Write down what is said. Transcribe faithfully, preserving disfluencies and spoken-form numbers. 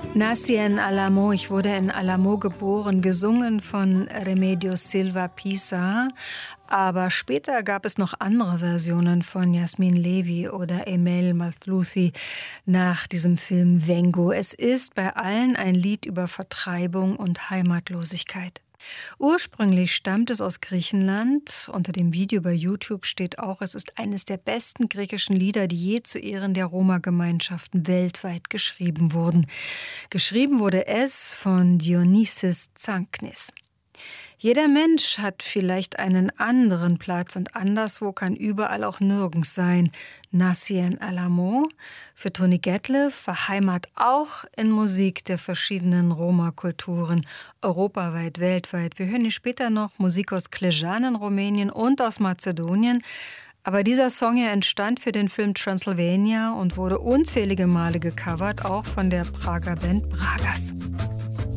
Nací en Alamo, ich wurde in Alamo geboren, gesungen von Remedios Silva Pisa. Aber später gab es noch andere Versionen von Yasmin Levy oder Emel Mathlouthi nach diesem Film Vengo. Es ist bei allen ein Lied über Vertreibung und Heimatlosigkeit. Ursprünglich stammt es aus Griechenland. Unter dem Video bei YouTube steht auch, es ist eines der besten griechischen Lieder, die je zu Ehren der Roma-Gemeinschaften weltweit geschrieben wurden. Geschrieben wurde es von Dionysis Zanknis. Jeder Mensch hat vielleicht einen anderen Platz und anderswo kann überall auch nirgends sein. Nací en Alamo für Tony Gettlev war Heimat auch in Musik der verschiedenen Roma-Kulturen, europaweit, weltweit. Wir hören hier später noch Musik aus Klejan in Rumänien und aus Mazedonien. Aber dieser Song hier entstand für den Film Transylvania und wurde unzählige Male gecovert, auch von der Prager Band Bragas.